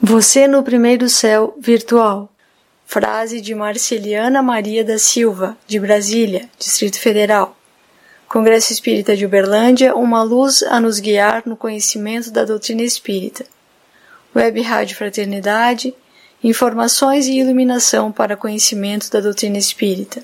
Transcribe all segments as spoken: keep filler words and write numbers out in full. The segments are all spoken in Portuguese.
Você no primeiro céu virtual. Frase de Marceliana Maria da Silva, de Brasília, Distrito Federal. Congresso Espírita de Uberlândia, uma luz a nos guiar no conhecimento da doutrina espírita. Web Rádio Fraternidade, informações e iluminação para conhecimento da doutrina espírita.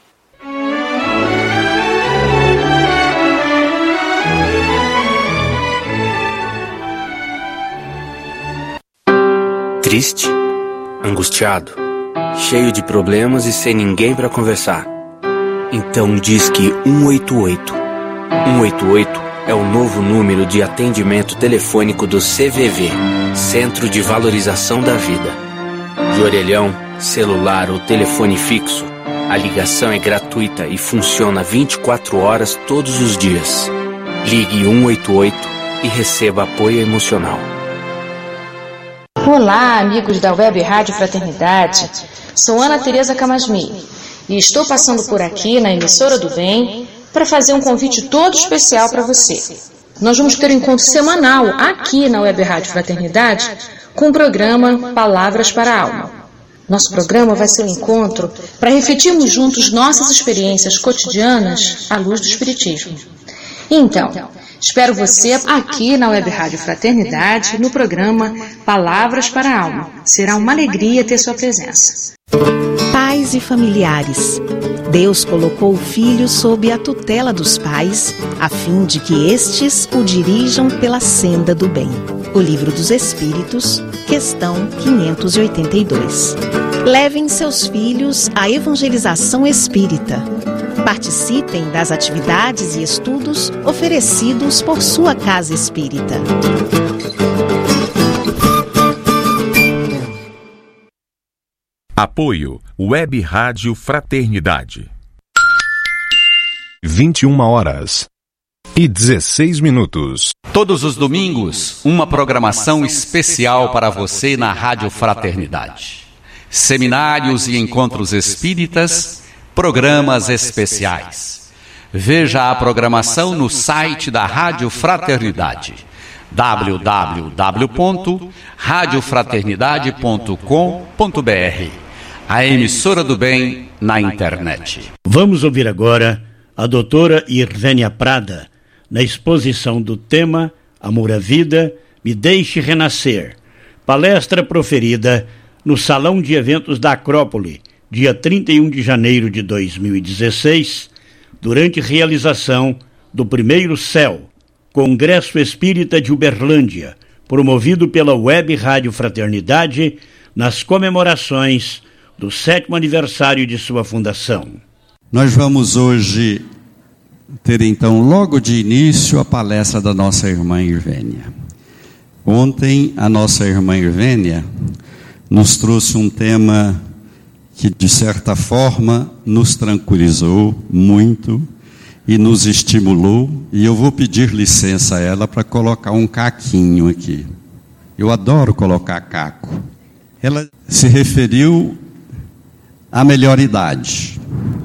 Triste, angustiado, cheio de problemas e sem ninguém para conversar. Então disque um oito oito. um oito oito é o novo número de atendimento telefônico do C V V, Centro de Valorização da Vida. De orelhão, celular ou telefone fixo, a ligação é gratuita e funciona vinte e quatro horas todos os dias. Ligue um oito oito e receba apoio emocional. Olá, amigos da Web Rádio Fraternidade. Sou Ana Tereza Camasmi e estou passando por aqui na Emissora do Bem para fazer um convite todo especial para você. Nós vamos ter um encontro semanal aqui na Web Rádio Fraternidade com o programa Palavras para a Alma. Nosso programa vai ser um encontro para refletirmos juntos nossas experiências cotidianas à luz do Espiritismo. Então, espero você aqui na Web Rádio Fraternidade, no programa Palavras para a Alma. Será uma alegria ter sua presença. Pais e familiares. Deus colocou o filho sob a tutela dos pais, a fim de que estes o dirijam pela senda do bem. O Livro dos Espíritos, questão quinhentos e oitenta e dois. Levem seus filhos à evangelização espírita. Participem das atividades e estudos oferecidos por sua casa espírita. Apoio Web Rádio Fraternidade. vinte e uma horas e dezesseis minutos. Todos os domingos, uma programação especial para você na Rádio Fraternidade. Seminários e encontros espíritas, programas especiais. Veja a programação no site da Rádio Fraternidade, w w w ponto rádio fraternidade ponto com ponto b r, a emissora do bem na internet. Vamos ouvir agora a doutora Irvênia Prada, na exposição do tema Amor à Vida, Me Deixe Renascer, palestra proferida no Salão de Eventos da Acrópole, dia trinta e um de janeiro de dois mil e dezesseis, durante realização do Primeiro Céu, Congresso Espírita de Uberlândia, promovido pela Web Rádio Fraternidade, nas comemorações do sétimo aniversário de sua fundação. Nós vamos hoje ter então logo de início a palestra da nossa irmã Irvênia. Ontem a nossa irmã Irvênia nos trouxe um tema que de certa forma nos tranquilizou muito e nos estimulou, e eu vou pedir licença a ela para colocar um caquinho aqui. Eu adoro colocar caco. Ela se referiu à melhor idade.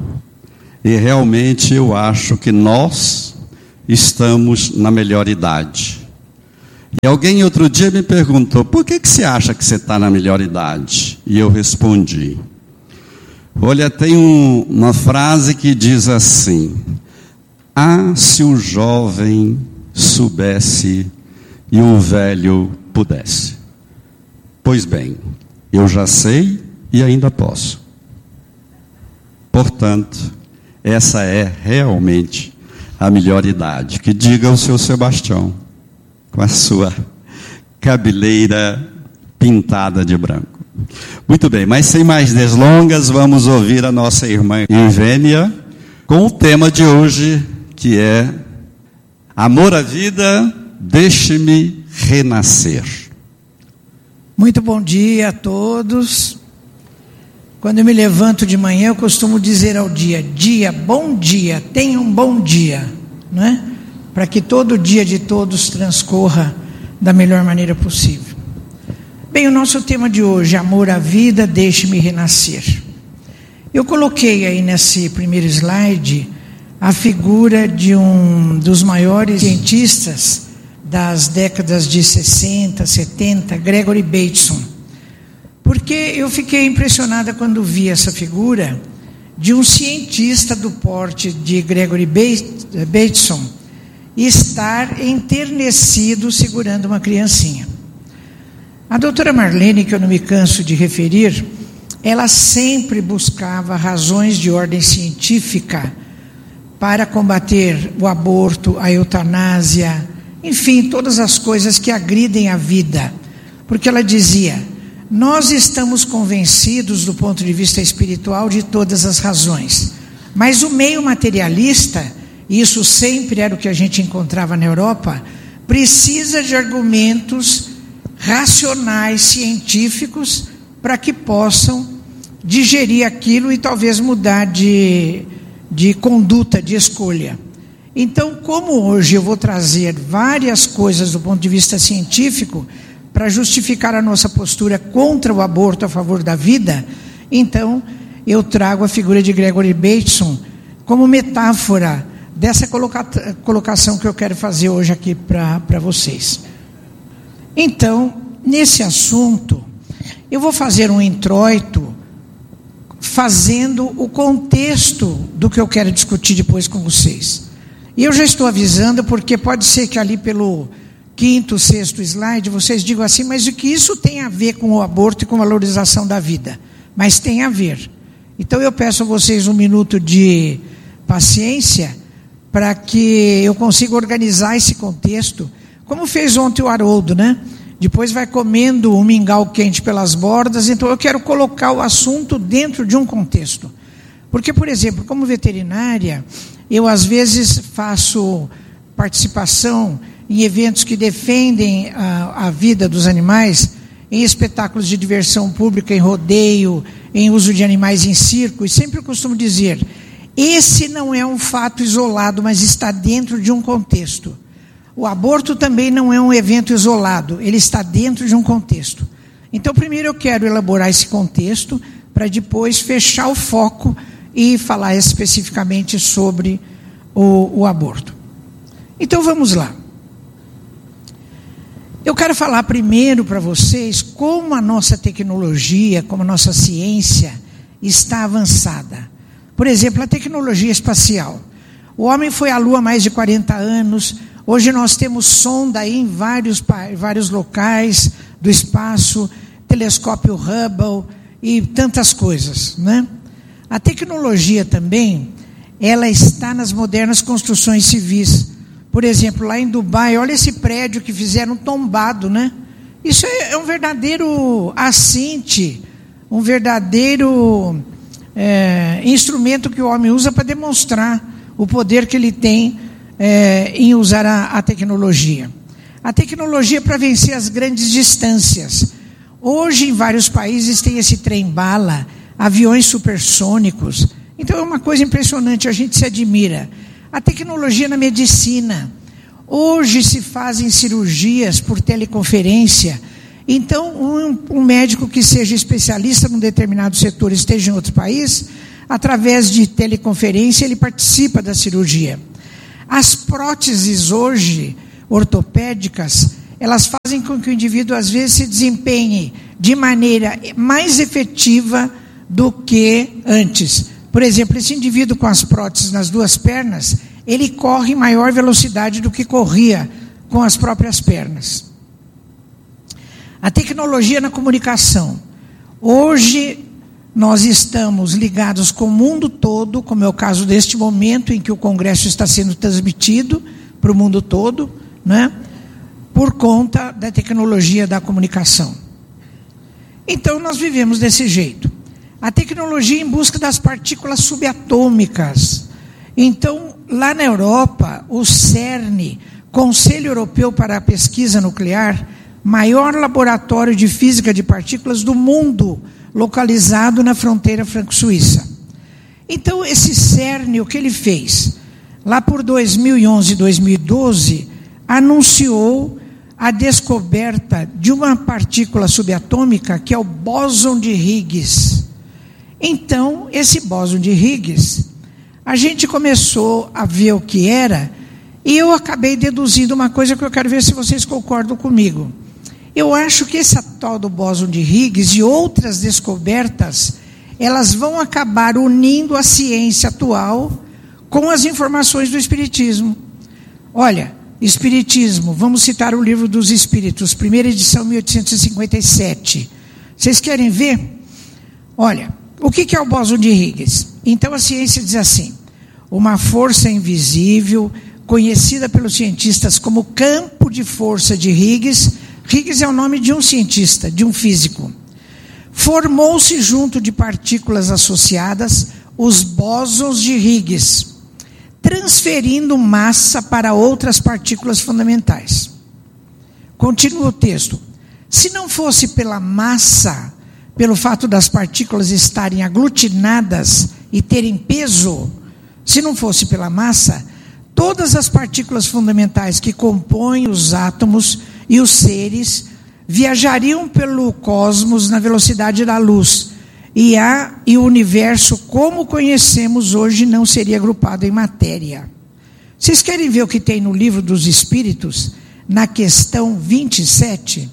E realmente eu acho que nós estamos na melhor idade. E alguém outro dia me perguntou, por que, que você acha que você está na melhor idade? E eu respondi, olha, tem um, uma frase que diz assim, ah, se o jovem soubesse e o velho pudesse. Pois bem, eu já sei e ainda posso. Portanto, essa é realmente a melhor idade. Que diga o seu Sebastião, com a sua cabeleira pintada de branco. Muito bem, mas sem mais delongas, vamos ouvir a nossa irmã Irvênia com o tema de hoje, que é Amor à Vida, Deixe-me Renascer. Muito bom dia a todos. Quando eu me levanto de manhã, eu costumo dizer ao dia, dia, bom dia, tenha um bom dia, não é? Para que todo dia de todos transcorra da melhor maneira possível. Bem, o nosso tema de hoje, amor à vida, deixe-me renascer. Eu coloquei aí nesse primeiro slide a figura de um dos maiores cientistas das décadas de sessenta, setenta, Gregory Bateson. Porque eu fiquei impressionada quando vi essa figura de um cientista do porte de Gregory Bateson estar enternecido segurando uma criancinha. A doutora Marlene, que eu não me canso de referir, ela sempre buscava razões de ordem científica para combater o aborto, a eutanásia, enfim, todas as coisas que agridem a vida. Porque ela dizia: nós estamos convencidos do ponto de vista espiritual de todas as razões, mas o meio materialista, e isso sempre era o que a gente encontrava na Europa, precisa de argumentos racionais, científicos, para que possam digerir aquilo e talvez mudar de, de conduta, de escolha. Então, como hoje eu vou trazer várias coisas do ponto de vista científico para justificar a nossa postura contra o aborto a favor da vida, então eu trago a figura de Gregory Bateson como metáfora dessa coloca colocação que eu quero fazer hoje aqui para vocês. Então, nesse assunto, eu vou fazer um introito fazendo o contexto do que eu quero discutir depois com vocês. E eu já estou avisando, porque pode ser que ali pelo quinto, sexto slide vocês digam assim: mas o que isso tem a ver com o aborto e com a valorização da vida? Mas tem a ver. Então eu peço a vocês um minuto de paciência para que eu consiga organizar esse contexto, como fez ontem o Haroldo, né? Depois vai comendo um mingau quente pelas bordas. Então eu quero colocar o assunto dentro de um contexto. Porque, por exemplo, como veterinária, eu às vezes faço participação em eventos que defendem a, a vida dos animais, em espetáculos de diversão pública, em rodeio, em uso de animais em circo, e sempre eu costumo dizer: esse não é um fato isolado, mas está dentro de um contexto. O aborto também não é um evento isolado, ele está dentro de um contexto. Então, primeiro eu quero elaborar esse contexto, para depois fechar o foco e falar especificamente sobre o, o aborto. Então, vamos lá. Eu quero falar primeiro para vocês como a nossa tecnologia, como a nossa ciência está avançada. Por exemplo, a tecnologia espacial. O homem foi à Lua há mais de quarenta anos. Hoje nós temos sonda aí em vários, vários locais do espaço, telescópio Hubble e tantas coisas, né? A tecnologia também, ela está nas modernas construções civis. Por exemplo, lá em Dubai, olha esse prédio que fizeram tombado, né? Isso é, é um verdadeiro assinte, um verdadeiro é, instrumento que o homem usa para demonstrar o poder que ele tem é, em usar a, a tecnologia. A tecnologia para vencer as grandes distâncias. Hoje, em vários países, tem esse trem-bala, aviões supersônicos. Então, é uma coisa impressionante, a gente se admira. A tecnologia na medicina. Hoje se fazem cirurgias por teleconferência. Então, um, um médico que seja especialista num determinado setor, esteja em outro país, através de teleconferência, ele participa da cirurgia. As próteses hoje, ortopédicas, elas fazem com que o indivíduo, às vezes, se desempenhe de maneira mais efetiva do que antes. Por exemplo, esse indivíduo com as próteses nas duas pernas, ele corre em maior velocidade do que corria com as próprias pernas. A tecnologia na comunicação. Hoje, nós estamos ligados com o mundo todo, como é o caso deste momento em que o Congresso está sendo transmitido para o mundo todo, né, por conta da tecnologia da comunicação. Então, nós vivemos desse jeito. A tecnologia em busca das partículas subatômicas. Então, lá na Europa, o CERN, Conselho Europeu para a Pesquisa Nuclear, maior laboratório de física de partículas do mundo, localizado na fronteira franco-suíça. Então, esse CERN, o que ele fez? Lá por dois mil e onze, dois mil e doze, anunciou a descoberta de uma partícula subatômica, que é o bóson de Higgs. Então, esse bóson de Higgs, a gente começou a ver o que era, e eu acabei deduzindo uma coisa que eu quero ver se vocês concordam comigo. Eu acho que essa tal do bóson de Higgs e outras descobertas, elas vão acabar unindo a ciência atual com as informações do Espiritismo. Olha, Espiritismo, vamos citar o Livro dos Espíritos, primeira edição, mil oitocentos e cinquenta e sete. Vocês querem ver? Olha, o que é o bóson de Higgs? Então a ciência diz assim: uma força invisível, conhecida pelos cientistas como campo de força de Higgs. Higgs é o nome de um cientista, de um físico. Formou-se junto de partículas associadas, os bósons de Higgs, transferindo massa para outras partículas fundamentais. Continua o texto. Se não fosse pela massa, pelo fato das partículas estarem aglutinadas e terem peso, se não fosse pela massa, todas as partículas fundamentais que compõem os átomos e os seres viajariam pelo cosmos na velocidade da luz, e, a, e o universo, como conhecemos hoje, não seria agrupado em matéria. Vocês querem ver o que tem no Livro dos Espíritos, na questão vinte e sete?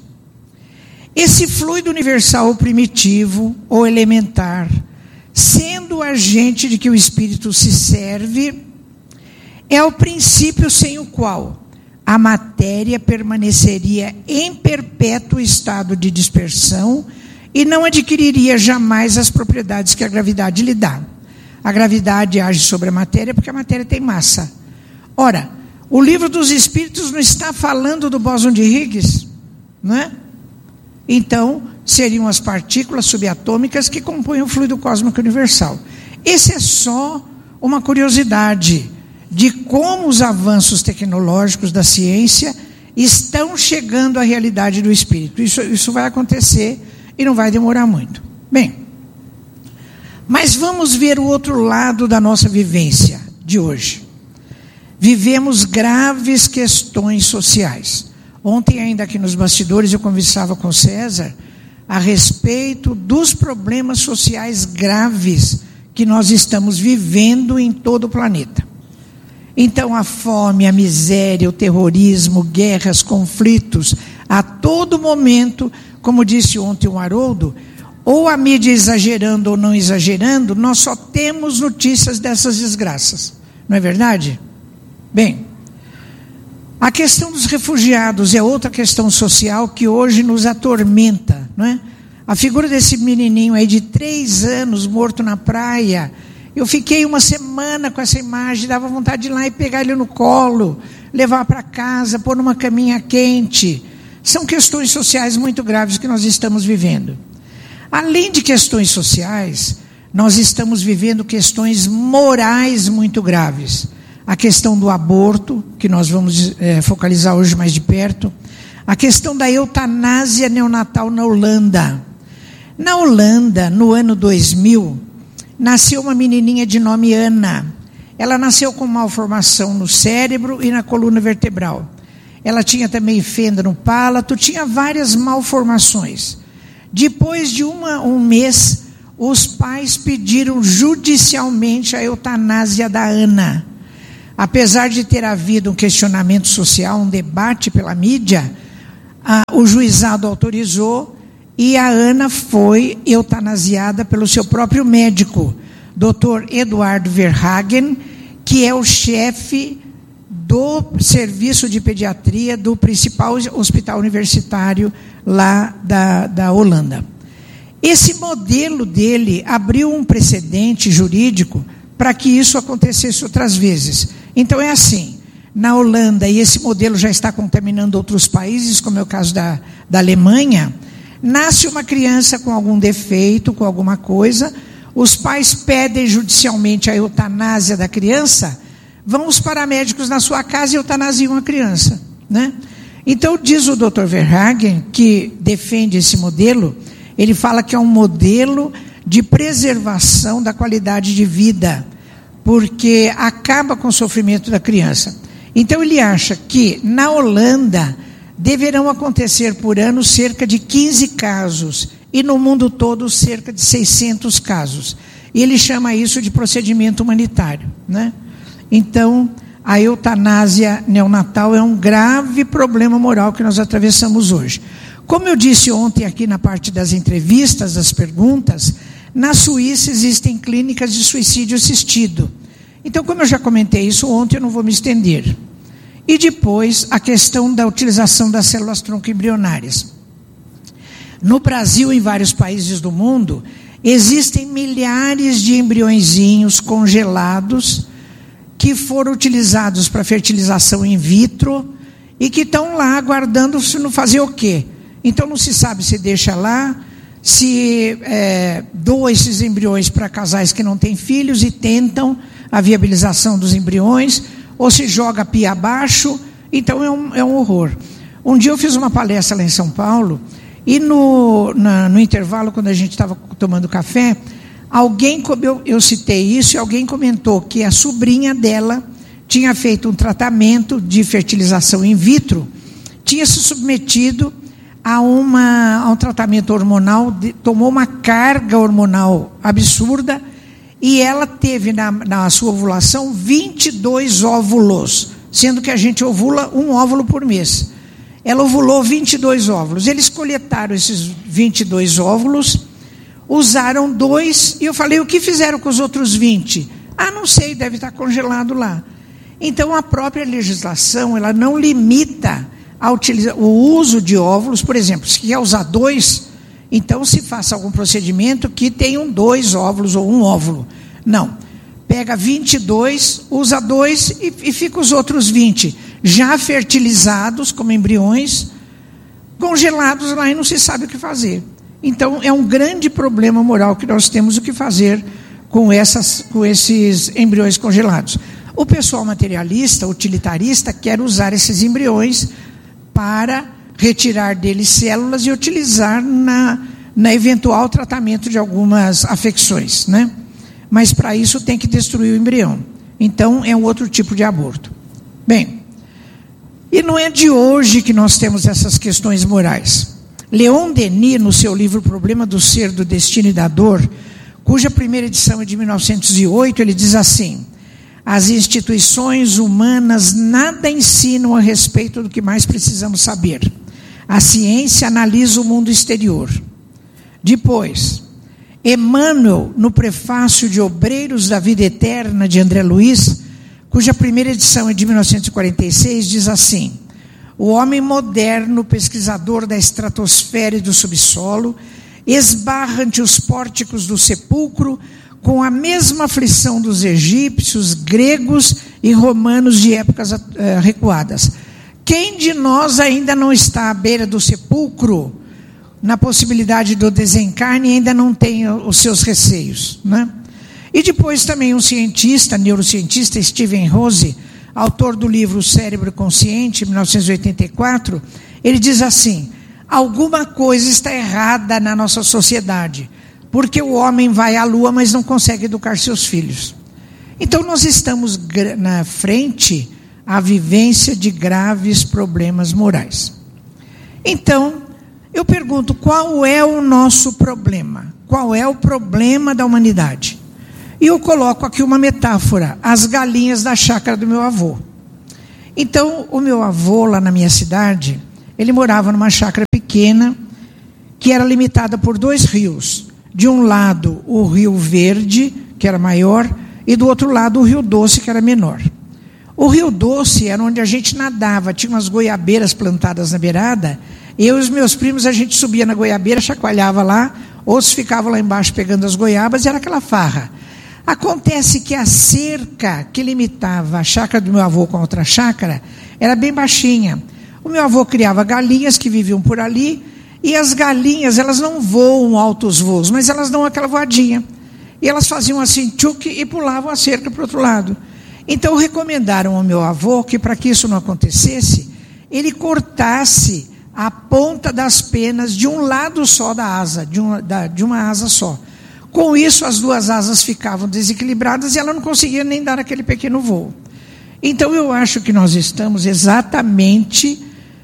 Esse fluido universal primitivo ou elementar, sendo o agente de que o Espírito se serve, é o princípio sem o qual a matéria permaneceria em perpétuo estado de dispersão e não adquiriria jamais as propriedades que a gravidade lhe dá. A gravidade age sobre a matéria porque a matéria tem massa. Ora, o Livro dos Espíritos não está falando do bóson de Higgs, não é? Então, seriam as partículas subatômicas que compõem o fluido cósmico universal. Esse é só uma curiosidade de como os avanços tecnológicos da ciência estão chegando à realidade do espírito. Isso, isso vai acontecer e não vai demorar muito. Bem, mas vamos ver o outro lado da nossa vivência de hoje. Vivemos graves questões sociais. Ontem, ainda aqui nos bastidores, eu conversava com o César a respeito dos problemas sociais graves que nós estamos vivendo em todo o planeta. Então, a fome, a miséria, o terrorismo, guerras, conflitos, a todo momento, como disse ontem o Haroldo, ou a mídia exagerando ou não exagerando, nós só temos notícias dessas desgraças. Não é verdade? Bem, a questão dos refugiados é outra questão social que hoje nos atormenta, não é? A figura desse menininho aí de três anos morto na praia, eu fiquei uma semana com essa imagem, dava vontade de ir lá e pegar ele no colo, levar para casa, pôr numa caminha quente. São questões sociais muito graves que nós estamos vivendo. Além de questões sociais, nós estamos vivendo questões morais muito graves. A questão do aborto, que nós vamos é, focalizar hoje mais de perto. A questão da eutanásia neonatal na Holanda. Na Holanda, no ano dois mil, nasceu uma menininha de nome Ana. Ela nasceu com malformação no cérebro e na coluna vertebral. Ela tinha também fenda no palato, tinha várias malformações. Depois de uma, um mês, os pais pediram judicialmente a eutanásia da Ana. Apesar de ter havido um questionamento social, um debate pela mídia, a, o juizado autorizou e a Ana foi eutanasiada pelo seu próprio médico, doutor Eduardo Verhagen, que é o chefe do serviço de pediatria do principal hospital universitário lá da, da Holanda. Esse modelo dele abriu um precedente jurídico para que isso acontecesse outras vezes. Então é assim, na Holanda, e esse modelo já está contaminando outros países, como é o caso da, da Alemanha, nasce uma criança com algum defeito, com alguma coisa, os pais pedem judicialmente a eutanásia da criança, vão os paramédicos na sua casa e eutanasiam a criança, né? Então diz o doutor Verhagen, que defende esse modelo, ele fala que é um modelo de preservação da qualidade de vida, porque acaba com o sofrimento da criança. Então ele acha que na Holanda deverão acontecer por ano cerca de quinze casos, e no mundo todo cerca de seiscentos casos. E ele chama isso de procedimento humanitário, né? Então, a eutanásia neonatal é um grave problema moral que nós atravessamos hoje. Como eu disse ontem aqui na parte das entrevistas, das perguntas, na Suíça existem clínicas de suicídio assistido. Então, como eu já comentei isso ontem, eu não vou me estender. E depois, a questão da utilização das células tronco embrionárias. No Brasil e em vários países do mundo, existem milhares de embriõezinhos congelados que foram utilizados para fertilização in vitro e que estão lá aguardando se não fazer o quê? Então não se sabe se deixa lá, se é, doa esses embriões para casais que não têm filhos e tentam a viabilização dos embriões, ou se joga a pia abaixo. Então é um, é um horror. Um dia eu fiz uma palestra lá em São Paulo, e no, na, no intervalo, quando a gente estava tomando café, alguém, eu, eu citei isso, e alguém comentou que a sobrinha dela tinha feito um tratamento de fertilização in vitro, tinha se submetido a, uma, a um tratamento hormonal, de, tomou uma carga hormonal absurda, e ela teve na, na sua ovulação vinte e dois óvulos, sendo que a gente ovula um óvulo por mês. Ela ovulou vinte e dois óvulos. Eles coletaram esses vinte e dois óvulos, usaram dois, e eu falei, o que fizeram com os outros vinte? Ah, não sei, deve estar congelado lá. Então, a própria legislação, ela não limita a utiliza- o uso de óvulos. Por exemplo, se quer usar dois, então se faça algum procedimento que tenham dois óvulos ou um óvulo. Não. Pega vinte e dois, usa dois e, e fica os outros vinte, já fertilizados como embriões, congelados lá e não se sabe o que fazer. Então, é um grande problema moral que nós temos o que fazer com, essas, com esses embriões congelados. O pessoal materialista, utilitarista, quer usar esses embriões para retirar deles células e utilizar na, na eventual tratamento de algumas afecções, né? Mas para isso tem que destruir o embrião. Então é um outro tipo de aborto. Bem, e não é de hoje que nós temos essas questões morais. Leon Denis, no seu livro Problema do Ser, do Destino e da Dor, cuja primeira edição é de mil novecentos e oito, ele diz assim: as instituições humanas nada ensinam a respeito do que mais precisamos saber. A ciência analisa o mundo exterior. Depois, Emmanuel, no prefácio de Obreiros da Vida Eterna, de André Luiz, cuja primeira edição é de mil novecentos e quarenta e seis, diz assim: o homem moderno, pesquisador da estratosfera e do subsolo, esbarra ante os pórticos do sepulcro com a mesma aflição dos egípcios, gregos e romanos de épocas uh, recuadas. Quem de nós ainda não está à beira do sepulcro, na possibilidade do desencarne, e ainda não tem os seus receios, né? E depois também um cientista, neurocientista, Steven Rose, autor do livro Cérebro Consciente, mil novecentos e oitenta e quatro, ele diz assim: alguma coisa está errada na nossa sociedade, porque o homem vai à lua, mas não consegue educar seus filhos. Então nós estamos na frente à vivência de graves problemas morais. Então, eu pergunto, qual é o nosso problema? Qual é o problema da humanidade? E eu coloco aqui uma metáfora: as galinhas da chácara do meu avô. Então, o meu avô, lá na minha cidade, ele morava numa chácara pequena, que era limitada por dois rios. De um lado, o Rio Verde, que era maior, e do outro lado, o Rio Doce, que era menor. O Rio Doce era onde a gente nadava, tinha umas goiabeiras plantadas na beirada. Eu e os meus primos, a gente subia na goiabeira, chacoalhava lá, outros ficavam lá embaixo pegando as goiabas, e era aquela farra. Acontece que a cerca que limitava a chácara do meu avô com a outra chácara era bem baixinha. O meu avô criava galinhas que viviam por ali, e as galinhas, elas não voam altos voos, mas elas dão aquela voadinha. E elas faziam assim, tchuc, e pulavam a cerca para o outro lado. Então recomendaram ao meu avô que, para que isso não acontecesse, ele cortasse a ponta das penas de um lado só da asa, de uma, da, de uma asa só. Com isso, as duas asas ficavam desequilibradas e ela não conseguia nem dar aquele pequeno voo. Então, eu acho que nós estamos exatamente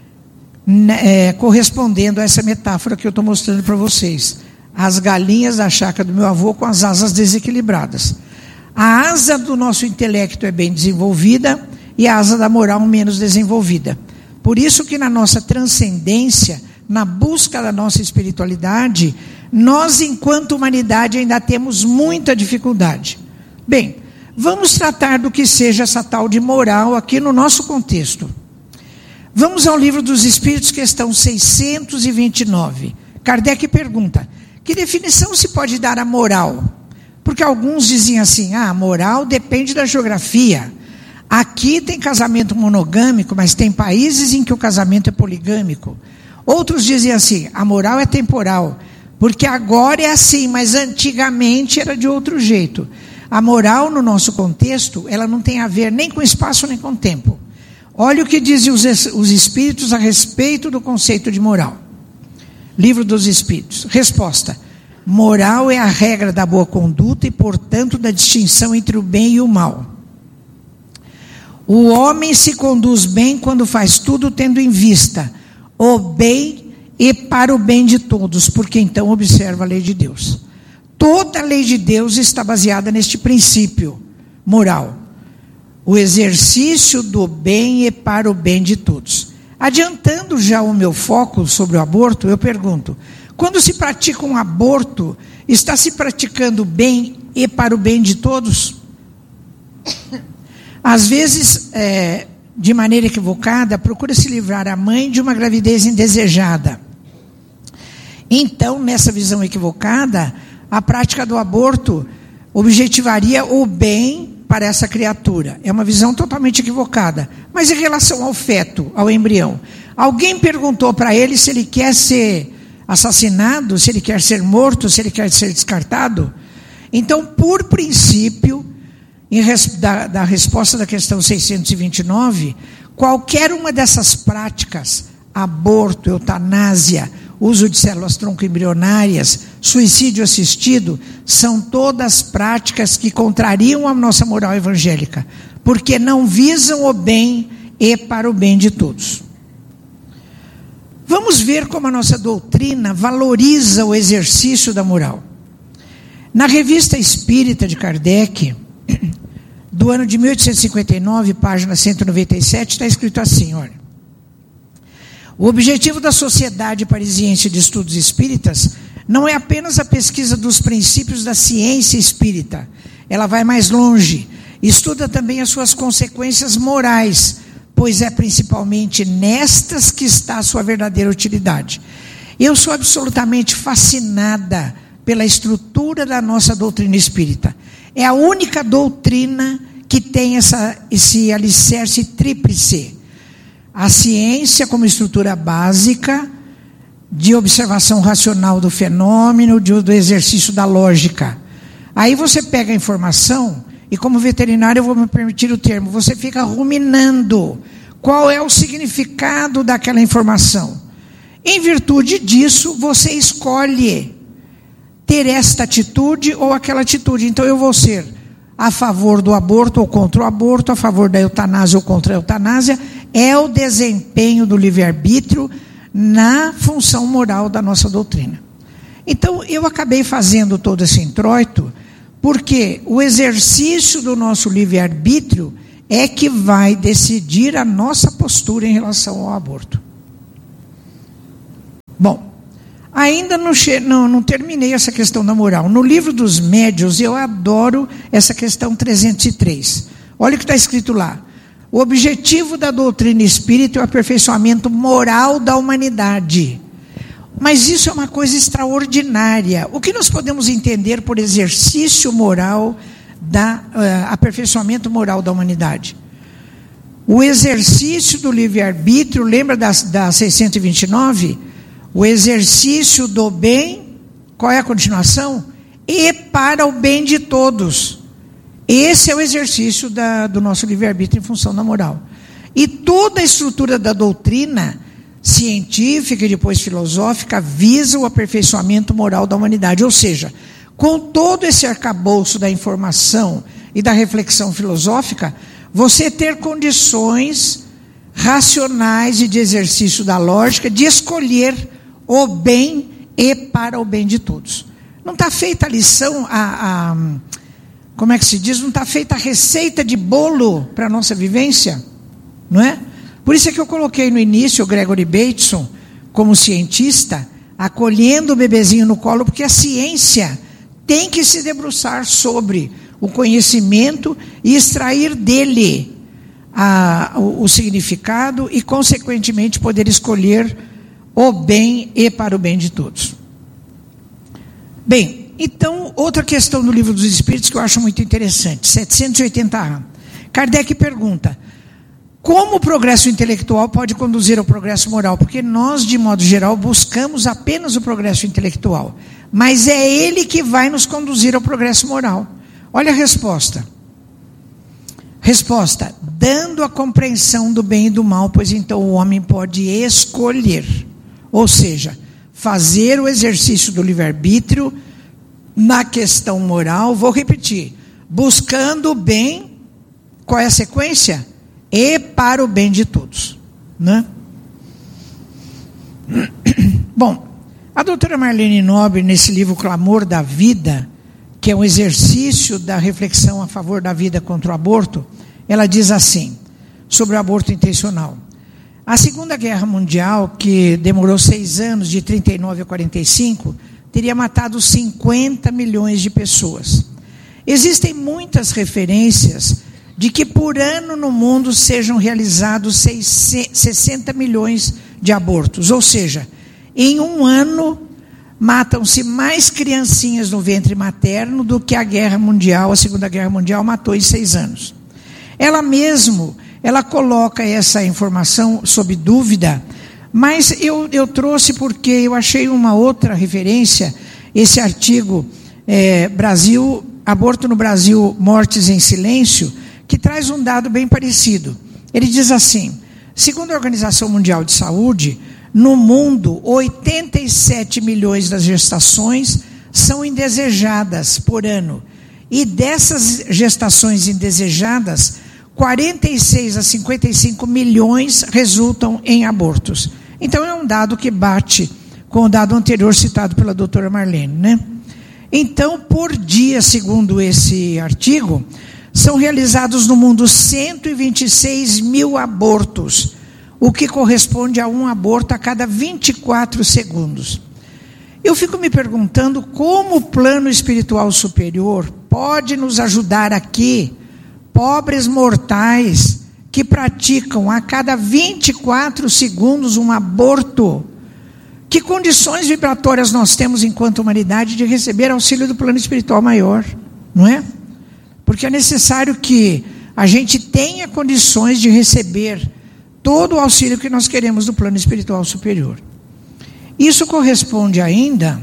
é, correspondendo a essa metáfora que eu estou mostrando para vocês. As galinhas da chácara do meu avô com as asas desequilibradas. A asa do nosso intelecto é bem desenvolvida e a asa da moral menos desenvolvida. Por isso que na nossa transcendência na busca da nossa espiritualidade, nós, enquanto humanidade, ainda temos muita dificuldade. Bem, vamos tratar do que seja essa tal de moral aqui no nosso contexto. Vamos ao Livro dos Espíritos, questão seiscentos e vinte e nove. Kardec pergunta: que definição se pode dar à moral? Porque alguns diziam assim: ah, a moral depende da geografia. Aqui tem casamento monogâmico, mas tem países em que o casamento é poligâmico. Outros diziam assim: a moral é temporal, porque agora é assim, mas antigamente era de outro jeito. A moral, no nosso contexto, ela não tem a ver nem com espaço nem com tempo. Olha o que dizem os, os Espíritos a respeito do conceito de moral. Livro dos Espíritos. Resposta: moral é a regra da boa conduta e, portanto, da distinção entre o bem e o mal. O homem se conduz bem quando faz tudo tendo em vista o bem e para o bem de todos, porque então observa a lei de Deus. Toda a lei de Deus está baseada neste princípio moral: o exercício do bem e para o bem de todos. Adiantando já o meu foco sobre o aborto, eu pergunto: quando se pratica um aborto, está se praticando bem e para o bem de todos? Às vezes, é, de maneira equivocada, procura-se livrar a mãe de uma gravidez indesejada. Então, nessa visão equivocada, a prática do aborto objetivaria o bem para essa criatura. É uma visão totalmente equivocada. Mas em relação ao feto, ao embrião, alguém perguntou para ele se ele quer ser assassinado, se ele quer ser morto, se ele quer ser descartado? Então, por princípio, em res, da, da resposta da questão seiscentos e vinte e nove, qualquer uma dessas práticas, aborto, eutanásia, uso de células tronco embrionárias, suicídio assistido, são todas práticas que contrariam a nossa moral evangélica, porque não visam o bem e para o bem de todos. Vamos ver como a nossa doutrina valoriza o exercício da moral. Na Revista Espírita de Kardec, do ano de mil oitocentos e cinquenta e nove, página cento e noventa e sete, está escrito assim, olha: o objetivo da Sociedade Parisiense de Estudos Espíritas não é apenas a pesquisa dos princípios da ciência espírita. Ela vai mais longe, estuda também as suas consequências morais, pois é principalmente nestas que está a sua verdadeira utilidade. Eu sou absolutamente fascinada pela estrutura da nossa doutrina espírita. É a única doutrina que tem essa, esse alicerce tríplice: a ciência como estrutura básica, de observação racional do fenômeno, de, do exercício da lógica. Aí você pega a informação e, como veterinário, eu vou me permitir o termo, você fica ruminando qual é o significado daquela informação. Em virtude disso, você escolhe ter esta atitude ou aquela atitude. Então eu vou ser a favor do aborto ou contra o aborto, a favor da eutanásia ou contra a eutanásia. É o desempenho do livre-arbítrio na função moral da nossa doutrina. Então eu acabei fazendo todo esse introito porque o exercício do nosso livre-arbítrio é que vai decidir a nossa postura em relação ao aborto. Bom, ainda não, che- não, não terminei essa questão da moral. No Livro dos Médiuns, eu adoro essa questão trezentos e três. Olha o que está escrito lá: o objetivo da doutrina espírita é o aperfeiçoamento moral da humanidade. Mas isso é uma coisa extraordinária. O que nós podemos entender por exercício moral, da, uh, aperfeiçoamento moral da humanidade? O exercício do livre-arbítrio, lembra da, da seiscentos e vinte e nove? O exercício do bem, qual é a continuação? E para o bem de todos. Esse é o exercício da, do nosso livre-arbítrio em função da moral. E toda a estrutura da doutrina científica e depois filosófica visa o aperfeiçoamento moral da humanidade. Ou seja, com todo esse arcabouço da informação e da reflexão filosófica, você ter condições racionais e de exercício da lógica de escolher o bem e para o bem de todos. Não está feita a lição, a, a, como é que se diz? Não está feita a receita de bolo para a nossa vivência? Não é? Por isso é que eu coloquei no início o Gregory Bateson, como cientista, acolhendo o bebezinho no colo, porque a ciência tem que se debruçar sobre o conhecimento e extrair dele a, o, o significado e, consequentemente, poder escolher o bem e para o bem de todos. Bem, então, outra questão do Livro dos Espíritos que eu acho muito interessante, setecentos e oitenta A. Kardec pergunta: como o progresso intelectual pode conduzir ao progresso moral? Porque nós, de modo geral, buscamos apenas o progresso intelectual, mas é ele que vai nos conduzir ao progresso moral. Olha a resposta. Resposta: dando a compreensão do bem e do mal, pois então o homem pode escolher, ou seja, fazer o exercício do livre-arbítrio na questão moral. Vou repetir: buscando o bem. Qual é a sequência? E para o bem de todos, né? Bom, a doutora Marlene Nobre, nesse livro Clamor da Vida, que é um exercício da reflexão a favor da vida contra o aborto, ela diz assim, sobre o aborto intencional: a Segunda Guerra Mundial, que demorou seis anos, de trinta e nove a quarenta e cinco, teria matado cinquenta milhões de pessoas. Existem muitas referências de que por ano no mundo sejam realizados sessenta milhões de abortos. Ou seja, em um ano matam-se mais criancinhas no ventre materno do que a Guerra Mundial, a Segunda Guerra Mundial matou em seis anos. Ela mesmo, ela coloca essa informação sob dúvida, mas eu, eu trouxe porque eu achei uma outra referência, esse artigo, é, Brasil, Aborto no Brasil, Mortes em Silêncio, que traz um dado bem parecido. Ele diz assim: segundo a Organização Mundial de Saúde, no mundo, oitenta e sete milhões das gestações são indesejadas por ano. E dessas gestações indesejadas, quarenta e seis a cinquenta e cinco milhões resultam em abortos. Então é um dado que bate com o dado anterior citado pela doutora Marlene, né? Então, por dia, segundo esse artigo, são realizados no mundo cento e vinte e seis mil abortos, o que corresponde a um aborto a cada vinte e quatro segundos. Eu fico me perguntando como o plano espiritual superior pode nos ajudar aqui, pobres mortais, que praticam a cada vinte e quatro segundos um aborto. Que condições vibratórias nós temos enquanto humanidade de receber auxílio do plano espiritual maior, não é? Porque é necessário que a gente tenha condições de receber todo o auxílio que nós queremos do plano espiritual superior. Isso corresponde ainda,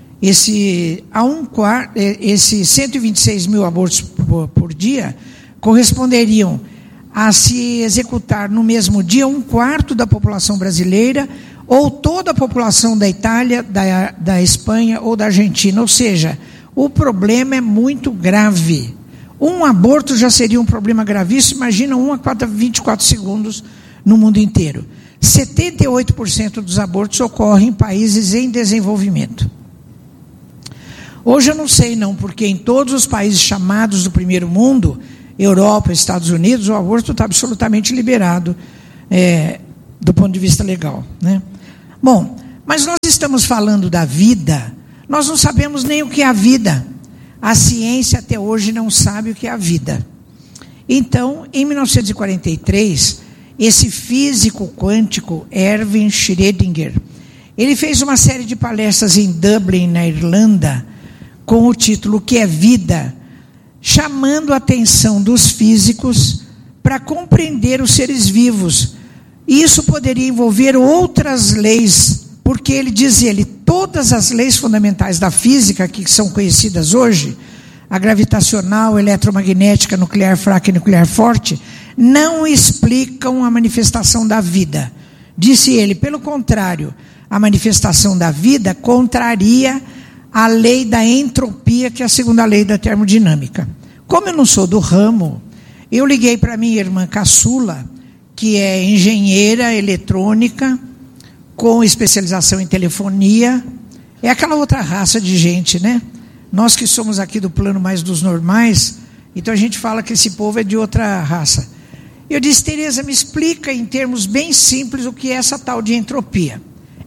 esse, a um quarto, esses cento e vinte e seis mil abortos por, por dia, corresponderiam a se executar no mesmo dia um quarto da população brasileira, ou toda a população da Itália, da, da Espanha ou da Argentina. Ou seja, o problema é muito grave. Um aborto já seria um problema gravíssimo, imagina um a cada vinte e quatro segundos no mundo inteiro. setenta e oito por cento dos abortos ocorrem em países em desenvolvimento. Hoje eu não sei não, porque em todos os países chamados do primeiro mundo, Europa, Estados Unidos, o aborto está absolutamente liberado é, do ponto de vista legal, né? Bom, mas nós estamos falando da vida, nós não sabemos nem o que é a vida. A ciência até hoje não sabe o que é a vida. Então, em mil novecentos e quarenta e três, esse físico quântico, Erwin Schrödinger, ele fez uma série de palestras em Dublin, na Irlanda, com o título O que é Vida?, chamando a atenção dos físicos para compreender os seres vivos. E isso poderia envolver outras leis, porque ele diz ele, todas as leis fundamentais da física que são conhecidas hoje, a gravitacional, eletromagnética, nuclear fraca e nuclear forte, não explicam a manifestação da vida. Disse ele, pelo contrário, a manifestação da vida contraria a lei da entropia, que é a segunda lei da termodinâmica. Como eu não sou do ramo, eu liguei para minha irmã caçula, que é engenheira eletrônica, com especialização em telefonia. É aquela outra raça de gente, né? Nós que somos aqui do plano mais dos normais, então a gente fala que esse povo é de outra raça. Eu disse, Tereza, me explica em termos bem simples o que é essa tal de entropia.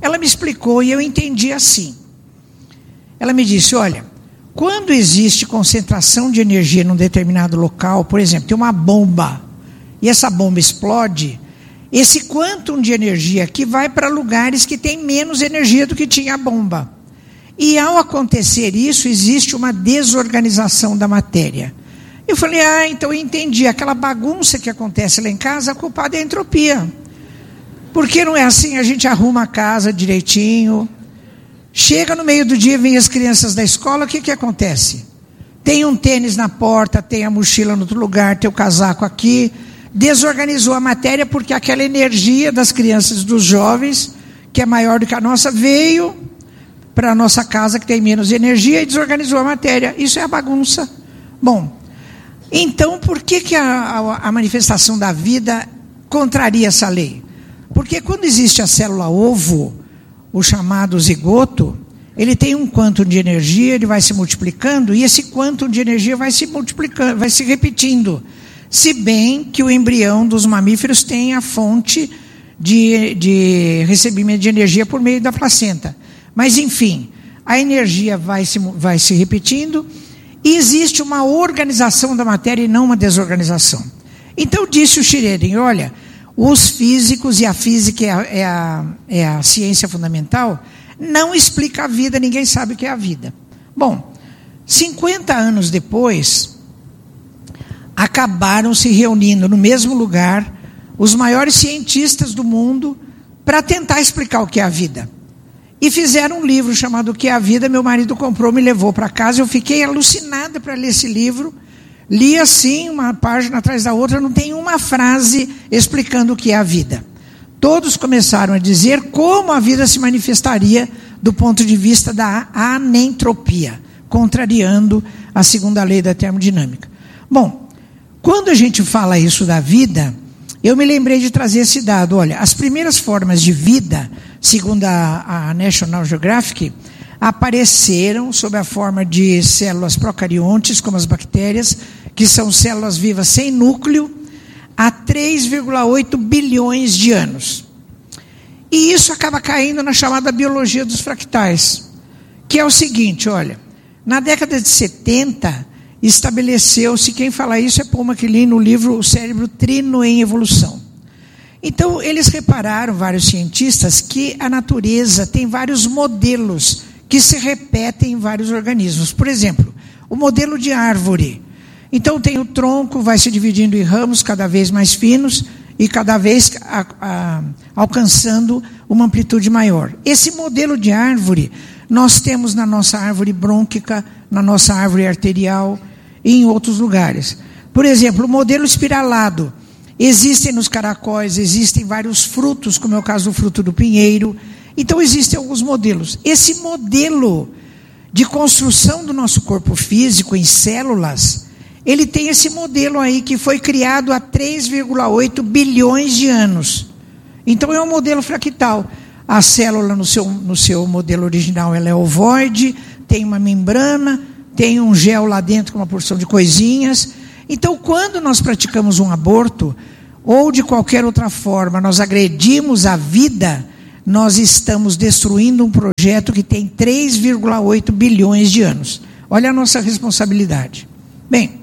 ela me explicou e eu entendi assim. Ela me disse, olha, quando existe concentração de energia num determinado local, por exemplo, tem uma bomba, e essa bomba explode, esse quantum de energia aqui vai para lugares que tem menos energia do que tinha a bomba. E ao acontecer isso, existe uma desorganização da matéria. Eu falei, ah, então eu entendi, aquela bagunça que acontece lá em casa, a culpada é a entropia. Porque não é assim, a gente arruma a casa direitinho, chega no meio do dia, vem as crianças da escola, o que que acontece? Tem um tênis na porta, tem a mochila no outro lugar, tem o casaco aqui, desorganizou a matéria porque aquela energia das crianças e dos jovens, que é maior do que a nossa, veio para a nossa casa que tem menos energia e desorganizou a matéria. Isso é a bagunça. Bom, então por que, que a, a, a manifestação da vida contraria essa lei? Porque quando existe a célula ovo, o chamado zigoto, ele tem um quantum de energia, ele vai se multiplicando, e esse quantum de energia vai se multiplicando, vai se repetindo. Se bem que o embrião dos mamíferos tem a fonte de, de recebimento de energia por meio da placenta. Mas, enfim, a energia vai se, vai se repetindo, e existe uma organização da matéria e não uma desorganização. Então, disse o Schrödinger, olha, os físicos, e a física é a, é, a, é a ciência fundamental, não explica a vida, ninguém sabe o que é a vida. Bom, cinquenta anos depois, acabaram se reunindo no mesmo lugar os maiores cientistas do mundo para tentar explicar o que é a vida. E fizeram um livro chamado O que é a Vida, meu marido comprou, me levou para casa, eu fiquei alucinada para ler esse livro, li assim, uma página atrás da outra, não tem uma frase explicando o que é a vida. Todos começaram a dizer como a vida se manifestaria do ponto de vista da anentropia, contrariando a segunda lei da termodinâmica. Bom, quando a gente fala isso da vida, eu me lembrei de trazer esse dado. Olha, as primeiras formas de vida, segundo a, a National Geographic, apareceram sob a forma de células procariontes, como as bactérias, que são células vivas sem núcleo, há três vírgula oito bilhões de anos. E isso acaba caindo na chamada biologia dos fractais, que é o seguinte, olha, na década de setenta, estabeleceu-se, quem fala isso é Paul MacLean, no livro O Cérebro Trino em Evolução. Então, eles repararam, vários cientistas, que a natureza tem vários modelos que se repetem em vários organismos. Por exemplo, o modelo de árvore. Então, tem o tronco, vai se dividindo em ramos cada vez mais finos e cada vez a, a, alcançando uma amplitude maior. Esse modelo de árvore, nós temos na nossa árvore brônquica, na nossa árvore arterial e em outros lugares. Por exemplo, o modelo espiralado. Existem nos caracóis, existem vários frutos, como é o caso do fruto do pinheiro. Então, existem alguns modelos. Esse modelo de construção do nosso corpo físico em células, ele tem esse modelo aí que foi criado há três vírgula oito bilhões de anos. Então, é um modelo fractal. A célula, no seu, no seu modelo original, ela é ovoide, tem uma membrana, tem um gel lá dentro com uma porção de coisinhas. Então, quando nós praticamos um aborto, ou de qualquer outra forma, nós agredimos a vida, nós estamos destruindo um projeto que tem três vírgula oito bilhões de anos. Olha a nossa responsabilidade. Bem,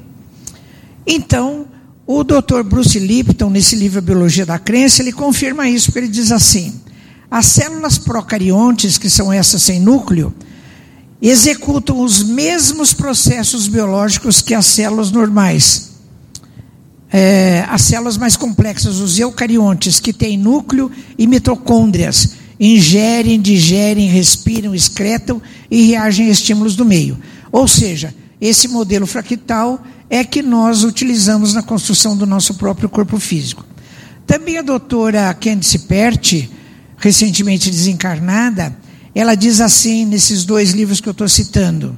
então, o doutor Bruce Lipton, nesse livro A Biologia da Crença, ele confirma isso, porque ele diz assim, as células procariontes, que são essas sem núcleo, executam os mesmos processos biológicos que as células normais. É, as células mais complexas, os eucariontes, que têm núcleo e mitocôndrias, ingerem, digerem, respiram, excretam e reagem a estímulos do meio. Ou seja, esse modelo fractal é que nós utilizamos na construção do nosso próprio corpo físico. Também a doutora Candice Pert, recentemente desencarnada, ela diz assim, nesses dois livros que eu estou citando,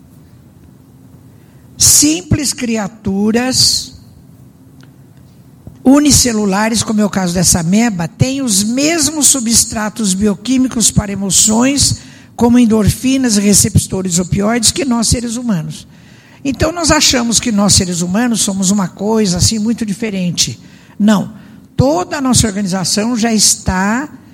simples criaturas unicelulares, como é o caso dessa ameba, têm os mesmos substratos bioquímicos para emoções, como endorfinas e receptores opioides, que nós seres humanos. Então nós achamos que nós seres humanos somos uma coisa assim muito diferente. Não, toda a nossa organização já está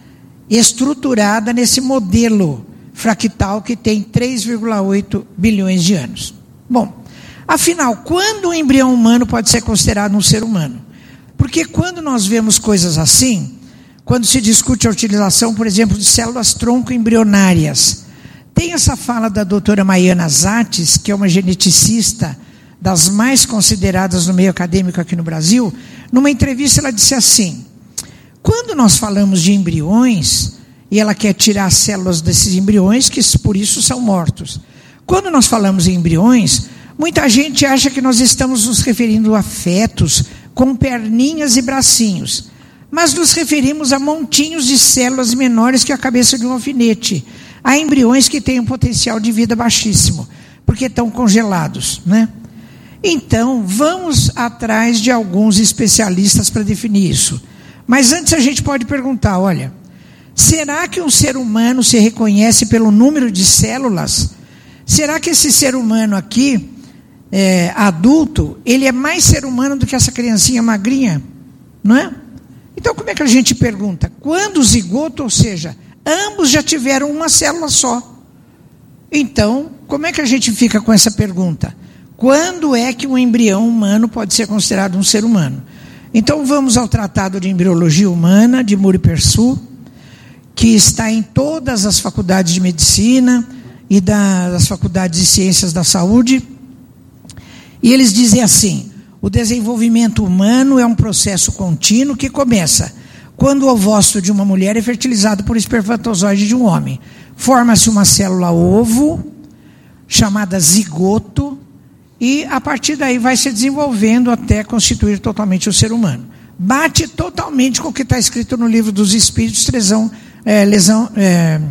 estruturada nesse modelo fractal que tem três vírgula oito bilhões de anos. Bom, afinal, quando o embrião humano pode ser considerado um ser humano? Porque quando nós vemos coisas assim, quando se discute a utilização, por exemplo, de células tronco embrionárias, tem essa fala da doutora Maiana Zates, que é uma geneticista das mais consideradas no meio acadêmico aqui no Brasil. Numa entrevista ela disse assim: quando nós falamos de embriões, e ela quer tirar as células desses embriões, que por isso são mortos. Quando nós falamos em embriões, muita gente acha que nós estamos nos referindo a fetos com perninhas e bracinhos, mas nos referimos a montinhos de células menores que a cabeça de um alfinete. Há embriões que têm um potencial de vida baixíssimo, porque estão congelados, né? Então, vamos atrás de alguns especialistas para definir isso. Mas antes a gente pode perguntar, olha, será que um ser humano se reconhece pelo número de células? Será que esse ser humano aqui, é, adulto, ele é mais ser humano do que essa criancinha magrinha? Não é? Então, como é que a gente pergunta? Quando o zigoto, ou seja, ambos já tiveram uma célula só. Então, como é que a gente fica com essa pergunta? Quando é que um embrião humano pode ser considerado um ser humano? Então, vamos ao Tratado de Embriologia Humana, de Muriperçu, que está em todas as faculdades de medicina e das faculdades de ciências da saúde. E eles dizem assim: o desenvolvimento humano é um processo contínuo que começa quando o ovócito de uma mulher é fertilizado por espermatozoide de um homem. Forma-se uma célula ovo, chamada zigoto, e a partir daí vai se desenvolvendo até constituir totalmente o ser humano. Bate totalmente com o que está escrito no Livro dos Espíritos, lesão, é, lesão, é,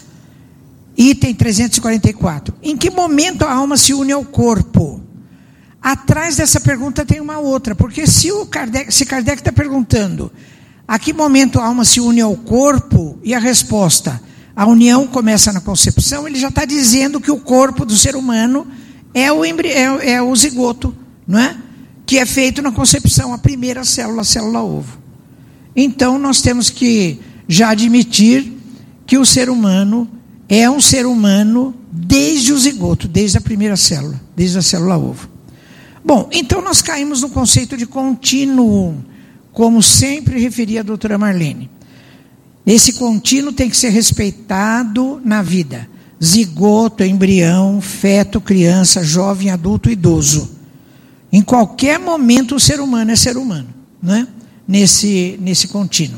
item trezentos e quarenta e quatro. Em que momento a alma se une ao corpo? Atrás dessa pergunta tem uma outra, porque se o Kardec, se Kardec está perguntando a que momento a alma se une ao corpo, e a resposta, a união começa na concepção, ele já está dizendo que o corpo do ser humano é o, embri, é, é o zigoto, não é? Que é feito na concepção, a primeira célula, a célula ovo. Então nós temos que já admitir que o ser humano é um ser humano desde o zigoto, desde a primeira célula, desde a célula ovo. Bom, então nós caímos no conceito de contínuo, como sempre referia a doutora Marlene. Esse contínuo tem que ser respeitado na vida. Zigoto, embrião, feto, criança, jovem, adulto, idoso. Em qualquer momento o ser humano é ser humano, né? Nesse, nesse contínuo.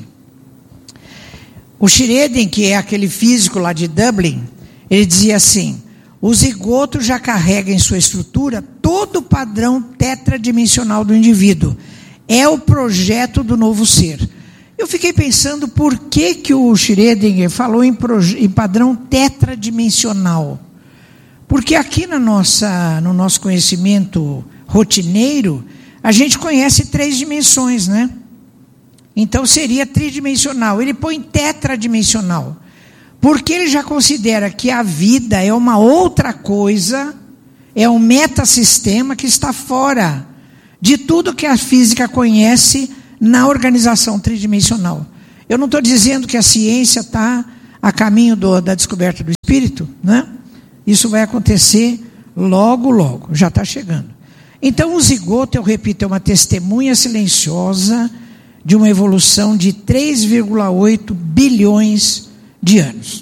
O Schrödinger, que é aquele físico lá de Dublin, ele dizia assim: o zigoto já carrega em sua estrutura todo o padrão tetradimensional do indivíduo. É o projeto do novo ser. Eu fiquei pensando por que, que o Schrödinger falou em, em padrão tetradimensional. Porque aqui na nossa, no nosso conhecimento rotineiro, a gente conhece três dimensões, né? Então seria tridimensional. Ele põe tetradimensional, porque ele já considera que a vida é uma outra coisa, é um metasistema que está fora de tudo que a física conhece na organização tridimensional. Eu não estou dizendo que a ciência está a caminho do, da descoberta do espírito, né? Isso vai acontecer logo, logo, já está chegando. Então o zigoto, eu repito, é uma testemunha silenciosa de uma evolução de três vírgula oito bilhões de anos.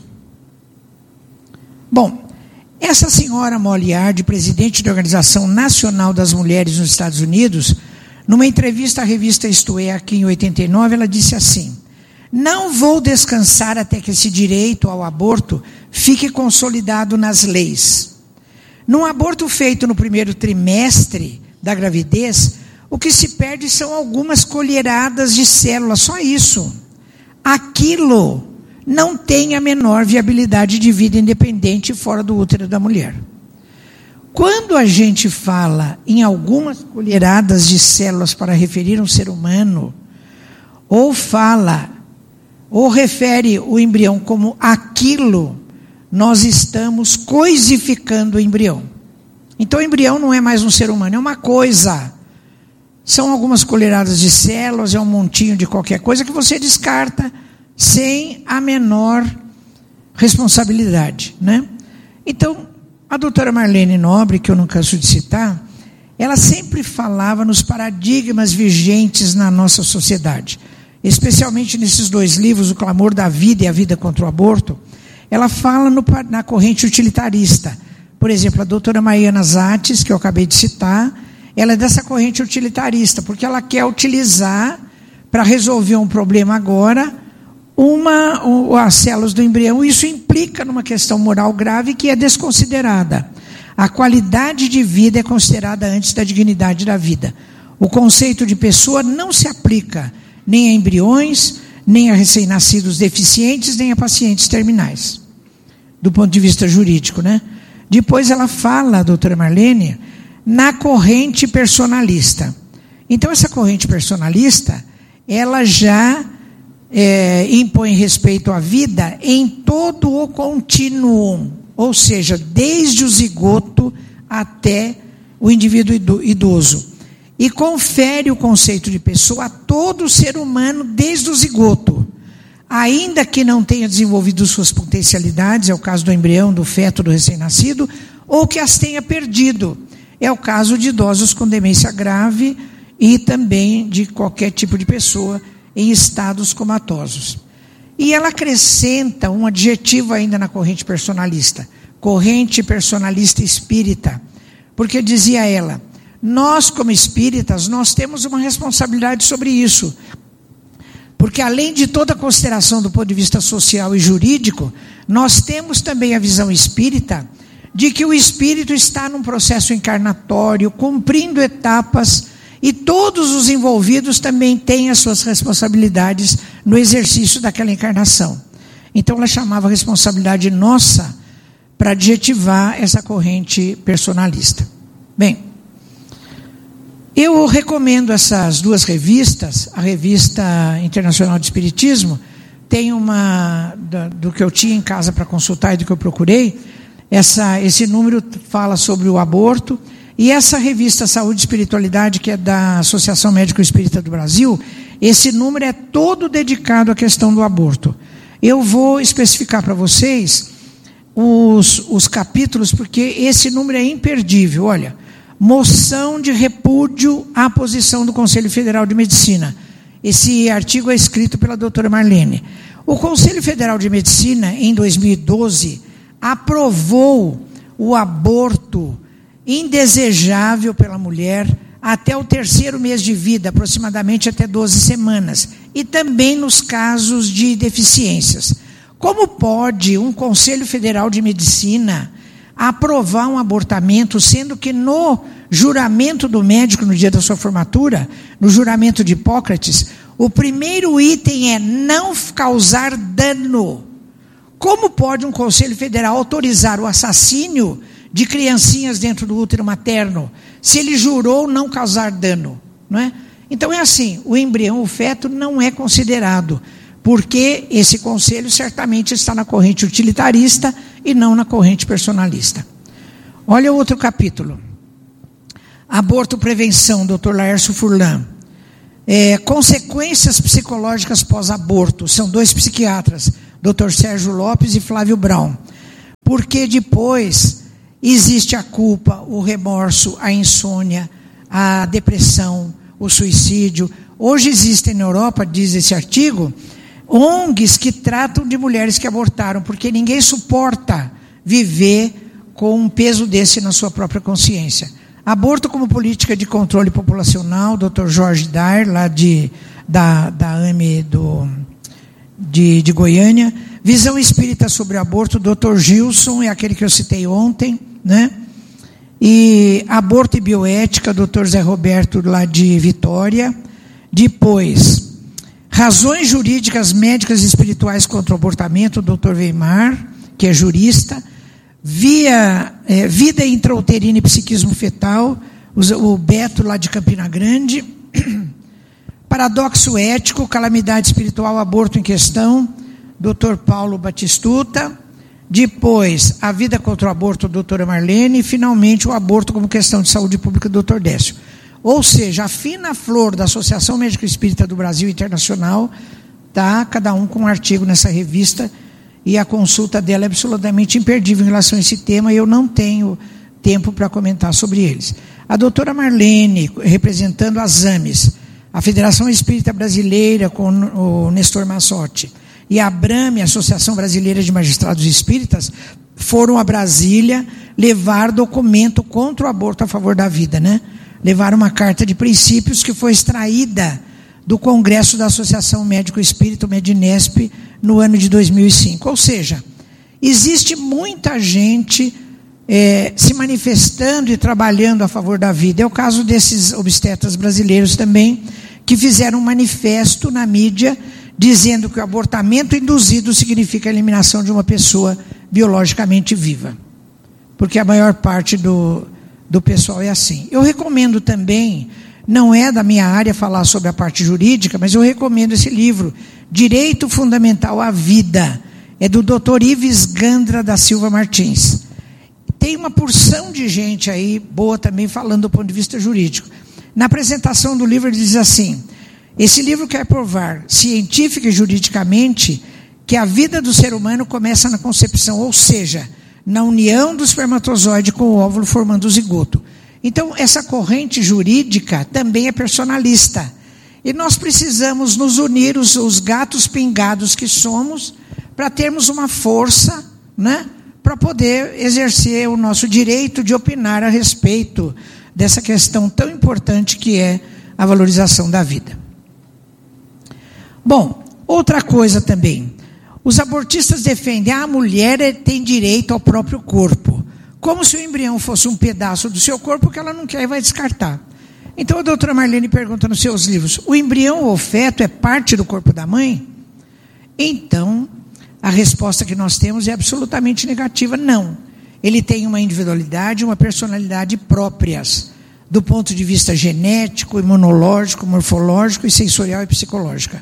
Bom, essa senhora Molly Hard, presidente da Organização Nacional das Mulheres nos Estados Unidos, numa entrevista à revista Isto É, aqui em oitenta e nove, ela disse assim: não vou descansar até que esse direito ao aborto fique consolidado nas leis. Num aborto feito no primeiro trimestre da gravidez, o que se perde são algumas colheradas de células, só isso. Aquilo não tem a menor viabilidade de vida independente fora do útero da mulher. Quando a gente fala em algumas colheradas de células para referir um ser humano, ou fala, ou refere o embrião como aquilo, nós estamos coisificando o embrião. Então o embrião não é mais um ser humano, é uma coisa. São algumas colheradas de células, é um montinho de qualquer coisa que você descarta sem a menor responsabilidade, né? Então, a doutora Marlene Nobre, que eu não canso de citar, ela sempre falava nos paradigmas vigentes na nossa sociedade, especialmente nesses dois livros, O Clamor da Vida e A Vida contra o Aborto. Ela fala no, na corrente utilitarista. Por exemplo, a doutora Maiana Zates, que eu acabei de citar, ela é dessa corrente utilitarista, porque ela quer utilizar, para resolver um problema agora, uma, ou as células do embrião. Isso implica numa questão moral grave que é desconsiderada. A qualidade de vida é considerada antes da dignidade da vida. O conceito de pessoa não se aplica nem a embriões, nem a recém-nascidos deficientes, nem a pacientes terminais, do ponto de vista jurídico, né? Depois ela fala, a doutora Marlene, na corrente personalista. Então, essa corrente personalista, ela já é, impõe respeito à vida em todo o contínuo, ou seja, desde o zigoto até o indivíduo idoso. E confere o conceito de pessoa a todo ser humano desde o zigoto, ainda que não tenha desenvolvido suas potencialidades, é o caso do embrião, do feto, do recém-nascido, ou que as tenha perdido. É o caso de idosos com demência grave e também de qualquer tipo de pessoa em estados comatosos. E ela acrescenta um adjetivo ainda na corrente personalista, corrente personalista espírita, porque dizia ela, nós como espíritas, nós temos uma responsabilidade sobre isso, porque além de toda a consideração do ponto de vista social e jurídico, nós temos também a visão espírita de que o espírito está num processo encarnatório, cumprindo etapas, e todos os envolvidos também têm as suas responsabilidades no exercício daquela encarnação. Então ela chamava a responsabilidade nossa para adjetivar essa corrente personalista. Bem, eu recomendo essas duas revistas, a Revista Internacional de Espiritismo, tem uma, do que eu tinha em casa para consultar e do que eu procurei, essa, esse número fala sobre o aborto, e essa revista Saúde e Espiritualidade, que é da Associação Médico Espírita do Brasil, esse número é todo dedicado à questão do aborto. Eu vou especificar para vocês os, os capítulos, porque esse número é imperdível. Olha, moção de repúdio à posição do Conselho Federal de Medicina. Esse artigo é escrito pela doutora Marlene. O Conselho Federal de Medicina, em dois mil e doze, aprovou o aborto indesejável pela mulher até o terceiro mês de vida, aproximadamente até doze semanas, e também nos casos de deficiências. Como pode um Conselho Federal de Medicina aprovar um abortamento, sendo que no juramento do médico, no dia da sua formatura, no juramento de Hipócrates, o primeiro item é não causar dano? Como pode um Conselho Federal autorizar o assassínio de criancinhas dentro do útero materno, se ele jurou não causar dano, não é? Então é assim, o embrião, o feto, não é considerado, porque esse conselho certamente está na corrente utilitarista e não na corrente personalista. Olha o outro capítulo. Aborto prevenção, doutor Laércio Furlan. É, consequências psicológicas pós-aborto, são dois psiquiatras, doutor Sérgio Lopes e Flávio Brown. Porque depois existe a culpa, o remorso, a insônia, a depressão, o suicídio. Hoje existem na Europa, diz esse artigo, O N Gs que tratam de mulheres que abortaram, porque ninguém suporta viver com um peso desse na sua própria consciência. Aborto como política de controle populacional, doutor Jorge Dair, lá de, da, da A M E do, de, de Goiânia. Visão espírita sobre aborto, doutor Gilson, é aquele que eu citei ontem, né? E aborto e bioética, doutor Zé Roberto, lá de Vitória. Depois, razões jurídicas, médicas e espirituais contra o abortamento, doutor Weimar, que é jurista. Via, é, vida intrauterina e psiquismo fetal, o Beto, lá de Campina Grande. Paradoxo ético, calamidade espiritual, aborto em questão, doutor Paulo Batistuta. Depois, a vida contra o aborto, doutora Marlene. E, finalmente, o aborto como questão de saúde pública, doutor Décio. Ou seja, a fina flor da Associação Médico Espírita do Brasil Internacional tá cada um com um artigo nessa revista, e a consulta dela é absolutamente imperdível em relação a esse tema, e eu não tenho tempo para comentar sobre eles. A doutora Marlene, representando a ZAMES, a Federação Espírita Brasileira, com o Nestor Massotti, e a ABRAME, Associação Brasileira de Magistrados Espíritas, foram a Brasília levar documento contra o aborto a favor da vida, né? Levaram uma carta de princípios que foi extraída do Congresso da Associação Médico Espírita, o Medinesp, no ano de dois mil e cinco. Ou seja, existe muita gente é, se manifestando e trabalhando a favor da vida. É o caso desses obstetras brasileiros também, que fizeram um manifesto na mídia dizendo que o abortamento induzido significa a eliminação de uma pessoa biologicamente viva. Porque a maior parte do, do pessoal é assim. Eu recomendo também, não é da minha área falar sobre a parte jurídica, mas eu recomendo esse livro, Direito Fundamental à Vida, é do doutor Ives Gandra da Silva Martins. Tem uma porção de gente aí, boa também, falando do ponto de vista jurídico. Na apresentação do livro ele diz assim: esse livro quer provar, científica e juridicamente, que a vida do ser humano começa na concepção, ou seja, na união do espermatozoide com o óvulo formando o zigoto. Então, essa corrente jurídica também é personalista. E nós precisamos nos unir, os, os gatos pingados que somos, para termos uma força, né, para poder exercer o nosso direito de opinar a respeito dessa questão tão importante que é a valorização da vida. Bom, outra coisa também. Os abortistas defendem que a mulher tem direito ao próprio corpo, como se o embrião fosse um pedaço do seu corpo que ela não quer e vai descartar. Então a doutora Marlene pergunta nos seus livros: o embrião ou o feto é parte do corpo da mãe? Então, a resposta que nós temos é absolutamente negativa: não. Ele tem uma individualidade, uma personalidade próprias, do ponto de vista genético, imunológico, morfológico e sensorial e psicológica.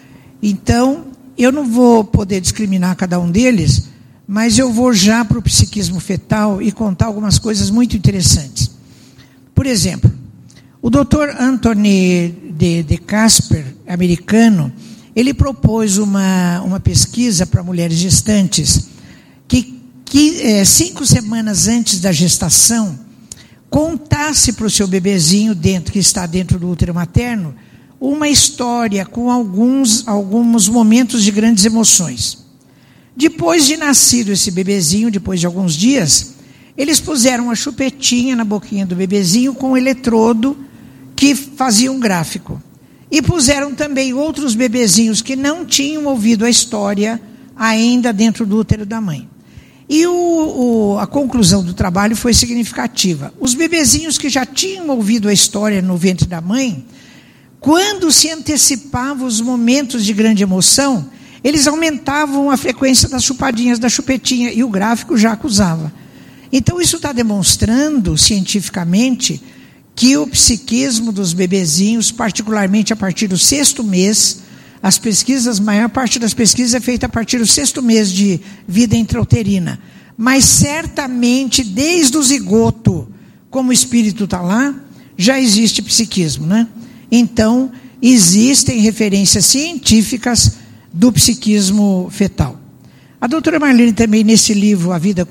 Então, eu não vou poder discriminar cada um deles, mas eu vou já para o psiquismo fetal e contar algumas coisas muito interessantes. Por exemplo, o doutor Anthony de, de Casper, americano, ele propôs uma, uma pesquisa para mulheres gestantes que, que é, cinco semanas antes da gestação, contasse para o seu bebezinho dentro, que está dentro do útero materno, uma história com alguns, alguns momentos de grandes emoções. Depois de nascido esse bebezinho, depois de alguns dias, eles puseram uma chupetinha na boquinha do bebezinho com um eletrodo que fazia um gráfico. E puseram também outros bebezinhos que não tinham ouvido a história ainda dentro do útero da mãe. E o, o, a conclusão do trabalho foi significativa. Os bebezinhos que já tinham ouvido a história no ventre da mãe, quando se antecipavam os momentos de grande emoção, eles aumentavam a frequência das chupadinhas da chupetinha, e o gráfico já acusava. Então isso está demonstrando, cientificamente, que o psiquismo dos bebezinhos, particularmente a partir do sexto mês, as pesquisas, a maior parte das pesquisas é feita a partir do sexto mês de vida intrauterina, mas certamente desde o zigoto, como o espírito está lá, já existe psiquismo, né? Então, existem referências científicas do psiquismo fetal. A doutora Marlene também, nesse livro, A Vida